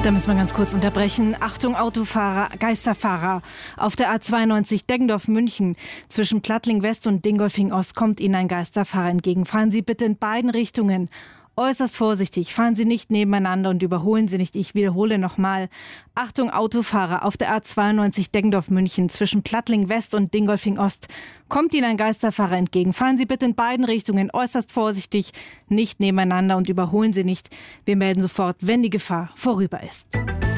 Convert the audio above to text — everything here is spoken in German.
Da müssen wir ganz kurz unterbrechen. Achtung, Autofahrer, Geisterfahrer. Auf der A92 Deggendorf-München zwischen Plattling West und Dingolfing Ost kommt Ihnen ein Geisterfahrer entgegen. Fahren Sie bitte in beiden Richtungen. Äußerst vorsichtig. Fahren Sie nicht nebeneinander und überholen Sie nicht. Ich wiederhole nochmal. Achtung, Autofahrer. Auf der A92 Deggendorf-München zwischen Plattling West und Dingolfing Ost kommt Ihnen ein Geisterfahrer entgegen. Fahren Sie bitte in beiden Richtungen. Äußerst vorsichtig. Nicht nebeneinander und überholen Sie nicht. Wir melden sofort, wenn die Gefahr vorüber ist.